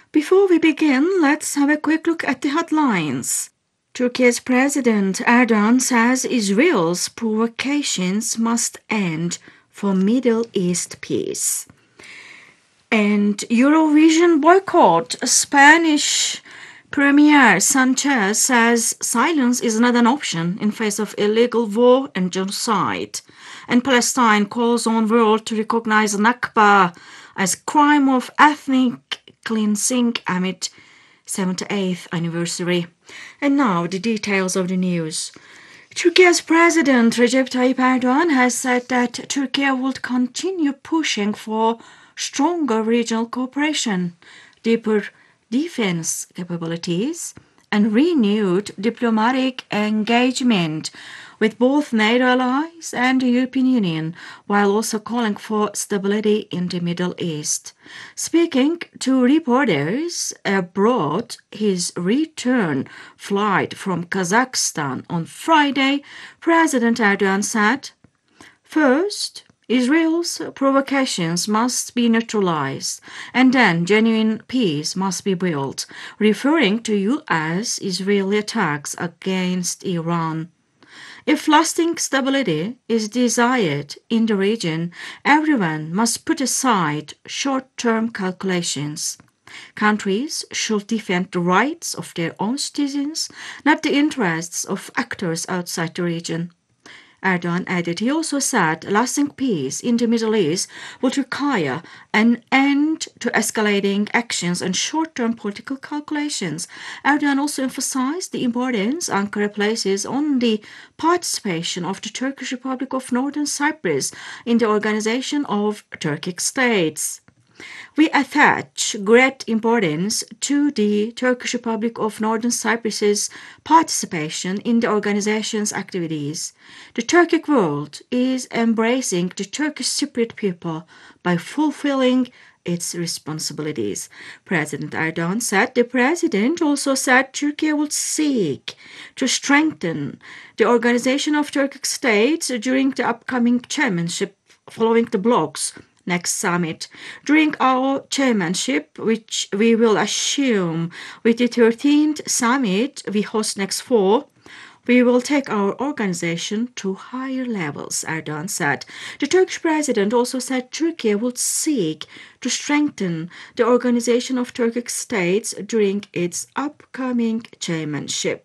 Before we begin, let's have a quick look at the headlines. Turkey's President Erdogan says Israel's provocations must end for Middle East peace. And Eurovision boycott. Spanish Premier Sanchez says silence is not an option in face of illegal war and genocide. And Palestine calls on world to recognize Nakba as crime of ethnic cleansing amid 78th anniversary. And now the details of the news. Turkey's President Recep Tayyip Erdogan has said that Turkey would continue pushing for stronger regional cooperation, deeper defense capabilities, and renewed diplomatic engagement with both NATO allies and the European Union, while also calling for stability in the Middle East. Speaking to reporters abroad his return flight from Kazakhstan on Friday, President Erdogan said, "First, Israel's provocations must be neutralized, and then genuine peace must be built," referring to U.S.-Israeli attacks against Iran. If lasting stability is desired in the region, everyone must put aside short-term calculations. Countries should defend the rights of their own citizens, not the interests of actors outside the region. Erdogan added he also said lasting peace in the Middle East would require an end to escalating actions and short-term political calculations. Erdogan also emphasized the importance Ankara places on the participation of the Turkish Republic of Northern Cyprus in the Organization of Turkic States. We attach great importance to the Turkish Republic of Northern Cyprus's participation in the organization's activities. The Turkic world is embracing the Turkish Cypriot people by fulfilling its responsibilities. President Erdogan said. The president also said Turkey would seek to strengthen the Organization of Turkic States during the upcoming chairmanship following the bloc's next summit. During our chairmanship, which we will assume with the 13th summit we host next fall, we will take our organization to higher levels, Erdogan said. The Turkish president also said Turkey would seek to strengthen the Organization of Turkic States during its upcoming chairmanship.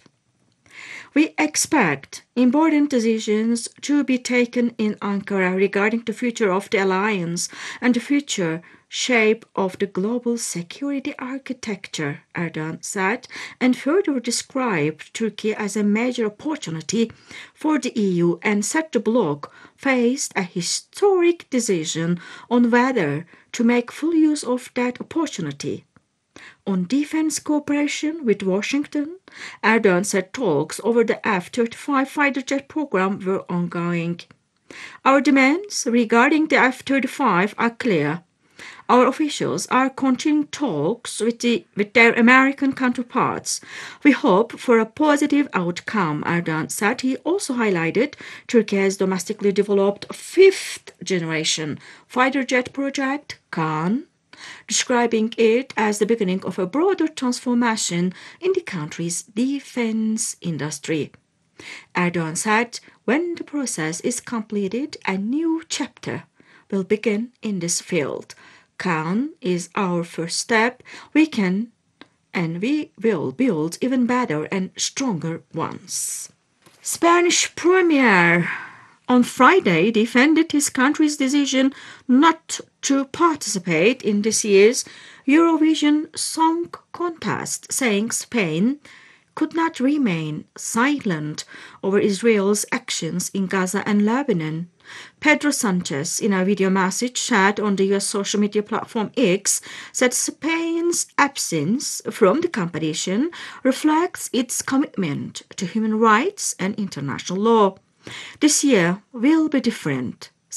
We expect important decisions to be taken in Ankara regarding the future of the alliance and the future shape of the global security architecture, Erdogan said, and further described Turkey as a major opportunity for the EU and said the bloc faced a historic decision on whether to make full use of that opportunity. On defense cooperation with Washington, Erdogan said talks over the F-35 fighter jet program were ongoing. Our demands regarding the F-35 are clear. Our officials are continuing talks with their American counterparts. We hope for a positive outcome, Erdogan said. He also highlighted Turkey's domestically developed fifth-generation fighter jet project, Kaan, describing it as the beginning of a broader transformation in the country's defense industry. Erdogan said when the process is completed, a new chapter will begin in this field. Kaan is our first step. We can and we will build even better and stronger ones. Spanish Premier on Friday defended his country's decision not to participate in this year's Eurovision Song Contest, saying Spain could not remain silent over Israel's actions in Gaza and Lebanon. Pedro Sanchez, in a video message shared on the US social media platform X, said Spain's absence from the competition reflects its commitment to human rights and international law. This year will be different.